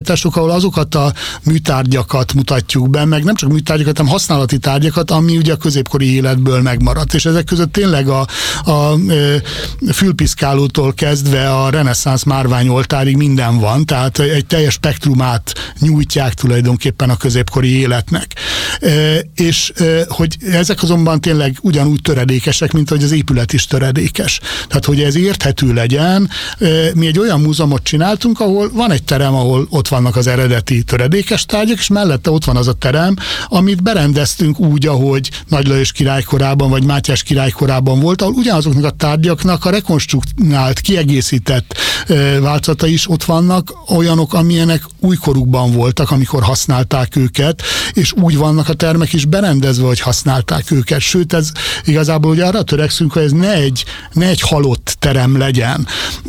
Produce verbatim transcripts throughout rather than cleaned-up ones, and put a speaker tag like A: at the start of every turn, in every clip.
A: kiállítások, ahol azokat a műtárgyakat mutatjuk be, meg nem csak műtárgyakat, hanem használati tárgyakat, ami ugye a középkori életből megmaradt. És ezek között tényleg a, a, a fülpiszkálótól kezdve a reneszánsz márványoltárig minden van, tehát egy teljes spektrumát nyújtják tulajdonképpen a középkori életnek. E, és e, hogy ezek azonban tényleg ugyanúgy töredékesek, mint hogy az épület is töredékes. Tehát, hogy ez érthető legyen, e, mi egy olyan múzeumot csináltunk, ahol van egy terem, ahol ott vannak az eredeti töredékes tárgyak, és mellette ott van az a terem, amit berendeztünk úgy, ahogy Nagy Lajos király korában, vagy Mátyás király korában volt, ahol ugyanazoknak a tárgyaknak a rekonstruktált, kiegészített e, változata is ott vannak, olyanok, amilyenek újkorukban voltak, amikor használták őket, és úgy vannak a termek is berendezve, hogy használták őket. Sőt, ez igazából ugye arra törekszünk, hogy ez ne egy, ne egy halott terem legyen.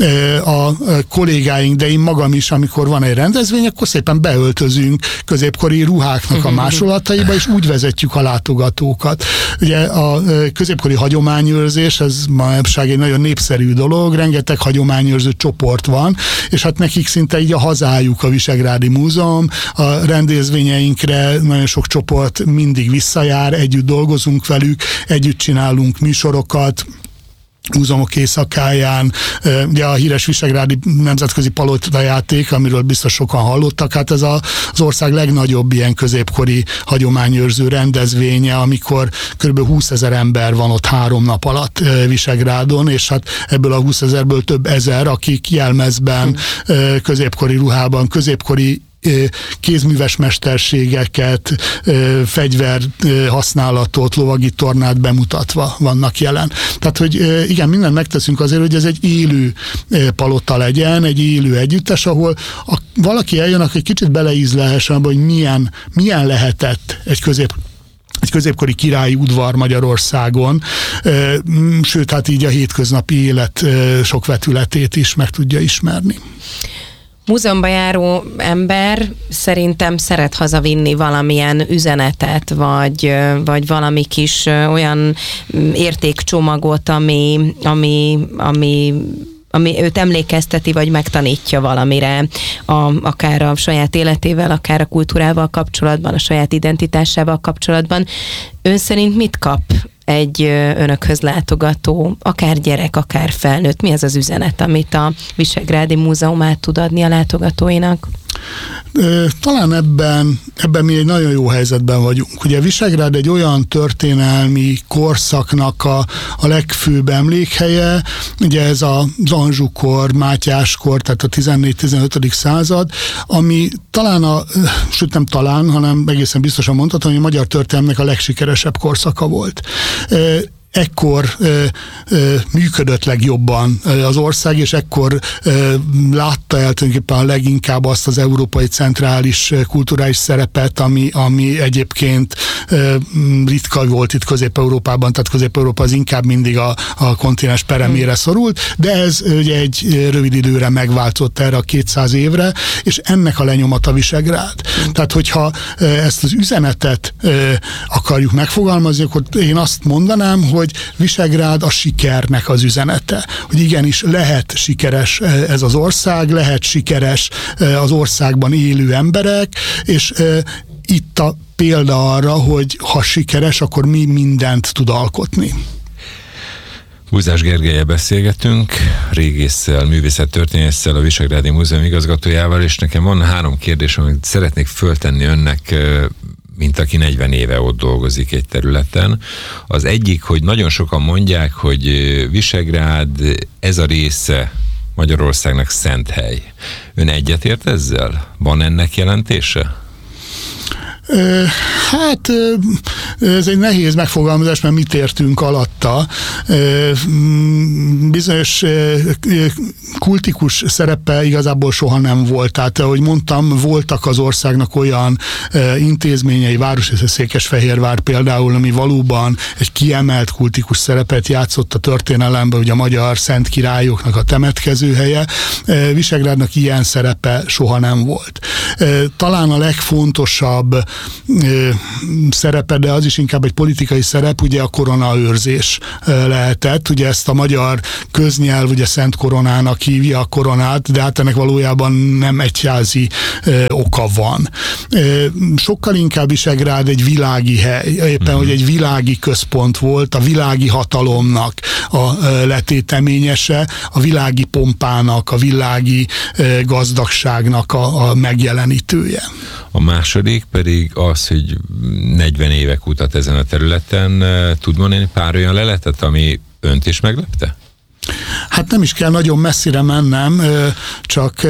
A: A kollégáink, de én magam is, amikor van egy rendezvény, akkor szépen beöltözünk középkori ruháknak a másolataiba, és úgy vezetjük a látogatókat. Ugye a középkori hagyományőrzés, ez manapság egy nagyon népszerű dolog, rengeteg hagyományőrző csoport van, és hát nekik szinte így a hazájuk a Visegrádi Múzeum, a rendezvényeinkre nagyon sok csoport mindig visszajár, együtt dolgozunk velük, együtt csinálunk műsorokat, múzeumok éjszakáján, ugye a híres visegrádi nemzetközi palotajáték, amiről biztos sokan hallottak, hát ez a, az ország legnagyobb ilyen középkori hagyományőrző rendezvénye, amikor kb. húszezer ember van ott három nap alatt Visegrádon, és hát ebből a húszezerből több ezer, akik jelmezben, középkori ruhában, középkori kézműves mesterségeket, fegyver használatot, lovagi tornát bemutatva vannak jelen. Tehát, hogy igen, mindent megteszünk azért, hogy ez egy élő palota legyen, egy élő együttes, ahol a, valaki eljön, aki egy kicsit beleízlelhessen abba, hogy milyen, milyen lehetett egy közép egy középkori királyi udvar Magyarországon, sőt, hát így a hétköznapi élet sok vetületét is meg tudja ismerni.
B: Múzeumba járó ember szerintem szeret hazavinni valamilyen üzenetet, vagy, vagy valami kis olyan értékcsomagot, ami, ami, ami ami őt emlékezteti, vagy megtanítja valamire, a, akár a saját életével, akár a kultúrával kapcsolatban, a saját identitásával kapcsolatban. Ön szerint mit kap egy önökhöz látogató, akár gyerek, akár felnőtt? Mi az az üzenet, amit a Visegrádi Múzeum át tud adni a látogatóinak?
A: Talán ebben, ebben mi egy nagyon jó helyzetben vagyunk. Ugye Visegrád egy olyan történelmi korszaknak a, a legfőbb emlékhelye, ugye ez az Anjou-kor, Mátyás-kor, tehát a tizennégy-tizenötödik század, ami talán a, sőt nem talán, hanem egészen biztosan mondhatom, hogy a magyar történelemnek a legsikeresebb korszaka volt. Ekkor ö, ö, működött legjobban az ország, és ekkor ö, látta el tulajdonképpen a leginkább azt az európai centrális kulturális szerepet, ami, ami egyébként ö, ritka volt itt Közép-Európában, tehát Közép-Európa az inkább mindig a, a kontinens peremére szorult, de ez ugye egy rövid időre megváltozott erre a kétszáz évre, és ennek a lenyomata Visegrád. Tehát, hogyha ö, ezt az üzenetet ö, akarjuk megfogalmazni, akkor én azt mondanám, hogy hogy Visegrád a sikernek az üzenete. Hogy igenis lehet sikeres ez az ország, lehet sikeres az országban élő emberek, és itt a példa arra, hogy ha sikeres, akkor mi mindent tud alkotni.
C: Búzás Gergellyel beszélgetünk, régésszel, művészettörténésszel, a Visegrádi Múzeum igazgatójával, és nekem van három kérdés, amit szeretnék föltenni önnek, mint aki negyven éve ott dolgozik egy területen. Az egyik, hogy nagyon sokan mondják, hogy Visegrád ez a része Magyarországnak szent hely. Ön egyetért ezzel? Van ennek jelentése?
A: Hát ez egy nehéz megfogalmazás, mert mit értünk alatta. Bizonyos kultikus szerepe igazából soha nem volt. Tehát, ahogy mondtam, voltak az országnak olyan intézményei, város és Székesfehérvár például, ami valóban egy kiemelt kultikus szerepet játszott a történelemben, ugye a magyar szent királyoknak a temetkezőhelye. Visegrádnak ilyen szerepe soha nem volt. Talán a legfontosabb szerepe, de az is inkább egy politikai szerep, ugye a koronaőrzés lehetett. Ugye ezt a magyar köznyelv ugye Szent Koronának hívja a koronát, de hát ennek valójában nem egyházi oka van. Sokkal inkább Visegrád egy világi hely, éppen, mm-hmm. hogy egy világi központ volt, a világi hatalomnak a letéteményese, a világi pompának, a világi gazdagságnak a, a megjelenítője.
C: A második pedig az, hogy negyven évek kutat ezen a területen. Tud mondani pár olyan leletet, ami önt is meglepte?
A: Hát nem is kell nagyon messzire mennem, csak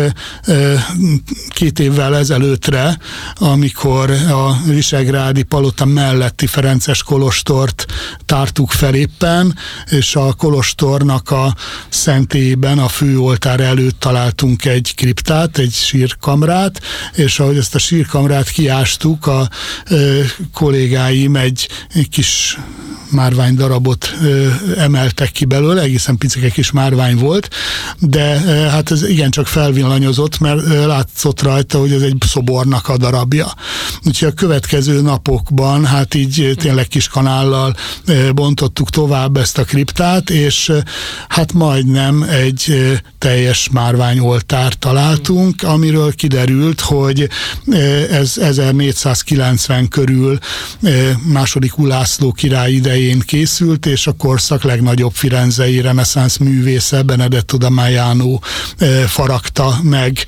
A: két évvel ezelőttre, amikor a visegrádi palota melletti ferences kolostort tártuk fel éppen, és a kolostornak a szentélyében, a főoltár előtt találtunk egy kriptát, egy sírkamrát, és ahogy ezt a sírkamrát kiástuk, a kollégáim egy, egy kis márvány darabot ö, emeltek ki belőle, egészen picike kis márvány volt, de ö, hát ez igencsak felvillanyozott, mert ö, látszott rajta, hogy ez egy szobornak a darabja. Úgyhogy a következő napokban hát így ö, tényleg kis kanállal ö, bontottuk tovább ezt a kriptát, és ö, hát majdnem egy ö, teljes márványoltárt találtunk, amiről kiderült, hogy ö, ez ezernégyszázkilencven körül ö, második Ulászló király idején készült, és a korszak legnagyobb firenzei reneszánsz művésze, Benedetto da Maiano faragta meg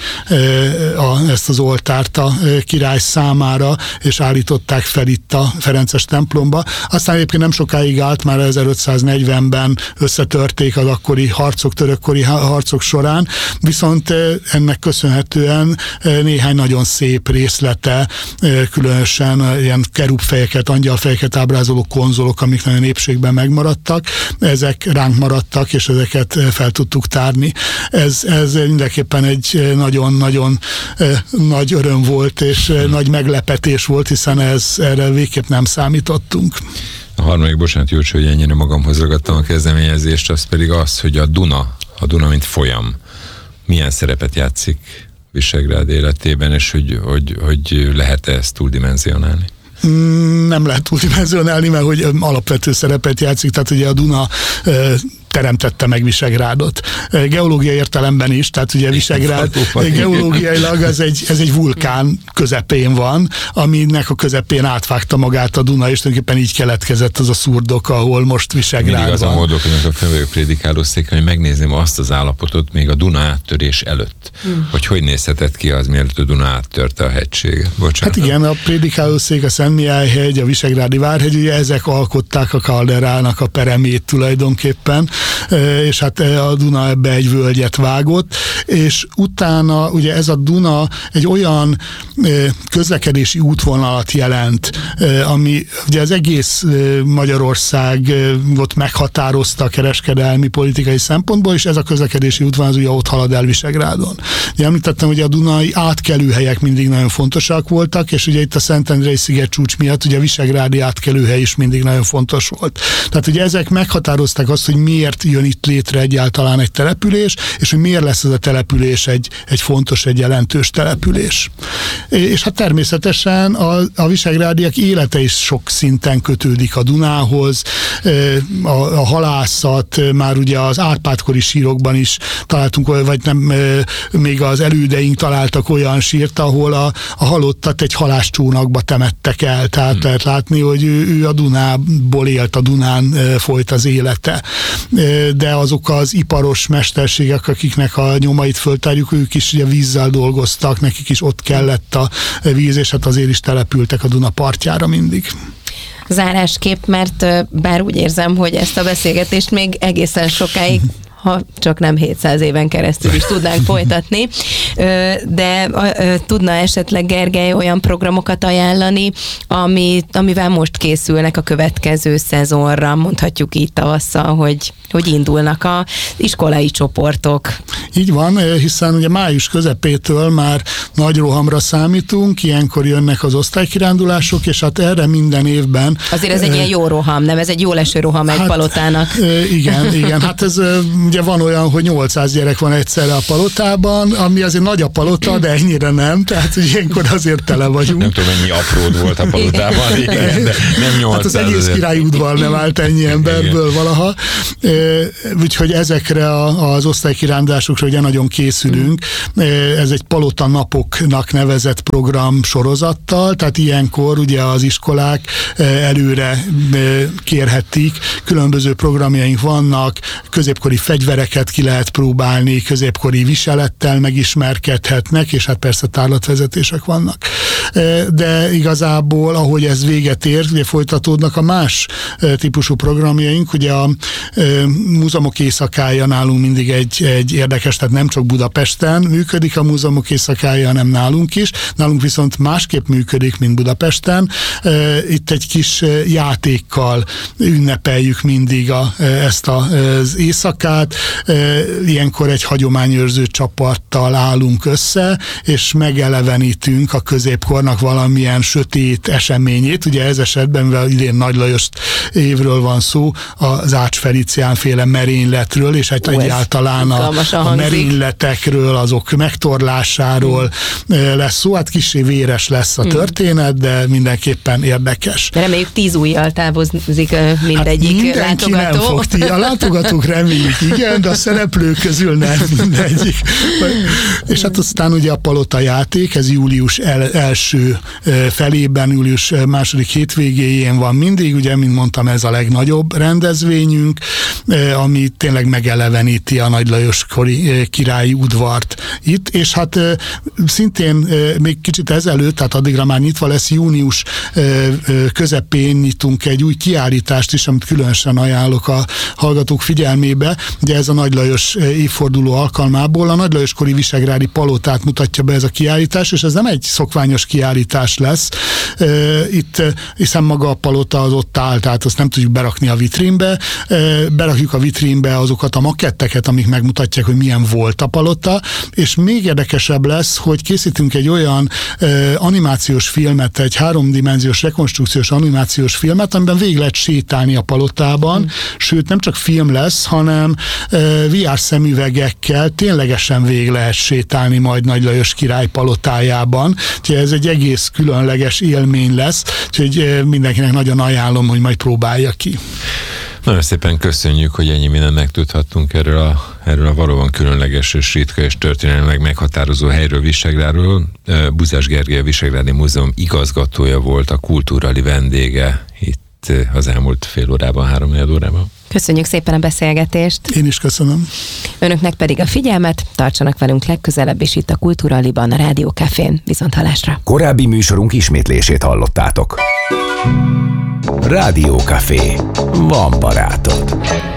A: a, ezt az oltárt a király számára, és állították fel itt a ferences templomba. Aztán egyébként nem sokáig állt, már ezerötszáznegyvenben összetörték az akkori harcok, törökkori harcok során, viszont ennek köszönhetően néhány nagyon szép részlete, különösen ilyen kerubfejeket, angyalfejeket ábrázoló konzolok, amik nagyon épségben megmaradtak, ezek ránk maradtak, és ezeket fel tudtuk tárni. Ez, ez mindenképpen egy nagyon-nagyon nagy öröm volt, és hmm. nagy meglepetés volt, hiszen ez, erre végképp nem számítottunk.
C: A harmadik, bocsánat, Jócsi, hogy ennyire magamhoz ragadtam a kezdeményezést, az pedig az, hogy a Duna, a Duna mint folyam, milyen szerepet játszik Visegrád életében, és hogy, hogy, hogy lehet-e ezt túldimenzionálni?
A: Nem lehet túldimenzionálni, mert hogy alapvető szerepet játszik, tehát ugye a Duna teremtette meg Visegrádot. Geológiai értelemben is, tehát ugye Visegrád geológiailag ez egy, ez egy vulkán közepén van, aminek a közepén átvágta magát a Duna, és tulajdonképpen így keletkezett az a szurdok, ahol most Visegrád
C: Mindig
A: van.
C: az a módok, amikor fölvőjük prédikálószéken, hogy megnézném azt az állapotot még a Duna áttörés előtt, hmm. hogy hogy nézhetett ki az, mielőtt a Duna áttörte a hegységet. Bocsánat.
A: Hát igen, a prédikálószék, a Szentmihályhegy, a Visegrádi Várhegy, ugye ezek alkották a kalderának a peremét tulajdonképpen, és hát a Duna ebbe egy völgyet vágott, és utána ugye ez a Duna egy olyan közlekedési útvonalat jelent, ami ugye az egész Magyarországot meghatározta kereskedelmi, politikai szempontból, és ez a közlekedési útvonal az ugye ott halad el Visegrádon. Ugye említettem, hogy a dunai átkelőhelyek mindig nagyon fontosak voltak, és ugye itt a Szentendrei szigetcsúcs miatt ugye a visegrádi átkelőhely is mindig nagyon fontos volt. Tehát ugye ezek meghatározták azt, hogy miért jön itt létre egyáltalán egy település, és hogy miért lesz ez a település egy, egy fontos, egy jelentős település. És hát természetesen a, a visegrádiak élete is sok szinten kötődik a Dunához, a, a halászat, már ugye az Árpád-kori sírokban is találtunk, vagy nem, még az elődeink találtak olyan sírt, ahol a, a halottat egy halászcsónakba temettek el, tehát hmm. lehet látni, hogy ő, ő a Dunából élt, a Dunán folyt az élete. De azok az iparos mesterségek, akiknek a nyomait föltárjuk, ők is ugye vízzel dolgoztak, nekik is ott kellett a víz, és hát azért is települtek a Duna partjára mindig.
B: Zárásképp, mert bár úgy érzem, hogy ezt a beszélgetést még egészen sokáig, ha csak nem hétszáz éven keresztül is tudnánk folytatni, de tudna esetleg Gergely olyan programokat ajánlani, amit, amivel most készülnek a következő szezonra, mondhatjuk így tavasszal, hogy, hogy indulnak az iskolai csoportok.
A: Így van, hiszen ugye május közepétől már nagy rohamra számítunk, ilyenkor jönnek az osztálykirándulások, és hát erre minden évben...
B: Azért ez egy ilyen jó roham, nem? Ez egy jól eső roham egy
A: hát,
B: palotának.
A: Igen, igen, hát ez ugye van olyan, hogy nyolcszáz gyerek van egyszerre a palotában, ami azért nagy a palota, de ennyire nem, tehát ilyenkor azért tele vagyunk.
C: Nem tudom, mennyi apród volt a palotában, igen, de nem nyolcszáz.
A: Hát az egész királyi udvar nem állt ennyi emberből igen. valaha. Úgyhogy ezekre az osztálykirándulásokra ugye nagyon készülünk. Ez egy palota napoknak nevezett program sorozattal, tehát ilyenkor ugye az iskolák előre kérhetik, különböző programjaink vannak, középkori fegyvereket ki lehet próbálni, középkori viselettel megismerkedhetnek, és hát persze tárlatvezetések vannak. De igazából, ahogy ez véget ér, ugye folytatódnak a más típusú programjaink, ugye a múzeumok éjszakája nálunk mindig egy, egy érdekes, tehát nem csak Budapesten működik a múzeumok éjszakája, hanem nálunk is. Nálunk viszont másképp működik, mint Budapesten. Itt egy kis játékkal ünnepeljük mindig a, ezt az éjszakát. Ilyenkor egy hagyományőrző csapattal állunk össze, és megelevenítünk a középkornak valamilyen sötét eseményét. Ugye ez esetben, mivel idén Nagy Lajos évről van szó, az Ács Felicián féle merényletről, és hát egyáltalán a, a merényletekről, azok megtorlásáról hmm. lesz szó. Hát kissé véres lesz a történet, de mindenképpen érdekes.
B: De reméljük tíz ujjal távozik mindegyik
A: hát
B: látogató.
A: Nem fog tí- a látogatók reméljük, igen, de a szereplők közül nem mindegyik. És hát aztán ugye a palota játék, ez július el, első felében, július második hétvégéjén van mindig, ugye, mint mondtam, ez a legnagyobb rendezvényünk, ami tényleg megeleveníti a Nagy Lajos kori királyi udvart itt, és hát szintén még kicsit ezelőtt, tehát addigra már nyitva lesz, június közepén nyitunk egy új kiállítást is, amit különösen ajánlok a hallgatók figyelmébe. Ugye ez a Nagy Lajos évforduló alkalmából a Nagy Lajos kori visegrádi palotát mutatja be ez a kiállítás, és ez nem egy szokványos kiállítás lesz. Itt, hiszen maga a palota az ott áll, tehát azt nem tudjuk berakni a vitrínbe. Berakjuk a vitrínbe azokat a maketteket, amik megmutatják, hogy milyen volt a palota, és még érdekesebb lesz, hogy készítünk egy olyan animációs filmet, egy háromdimenziós rekonstrukciós animációs filmet, amiben végig lehet sétálni a palotában, mm. sőt nem csak film lesz, hanem vé er szemüvegekkel ténylegesen végig lehet sétálni majd Nagy Lajos király palotájában. Úgyhogy ez egy egész különleges élmény lesz, úgyhogy mindenkinek nagyon ajánlom, hogy majd próbálja ki.
C: Nagyon szépen köszönjük, hogy ennyi mindent megtudhattunk erről a, erről a valóban különleges és ritka és történelmileg meghatározó helyről, Visegrádról. Buzás Gergely, a Visegrádi Múzeum igazgatója volt a kultúrali vendége itt az elmúlt fél órában, háromnegyed órában.
B: Köszönjük szépen a beszélgetést.
A: Én is köszönöm.
B: Önöknek pedig a figyelmet, tartsanak velünk legközelebb is itt a Kultúraliban, a Rádió Cafén. Viszonthallásra.
D: Korábbi műsorunk ismétlését hallottátok. Rádió Café. Van barátod.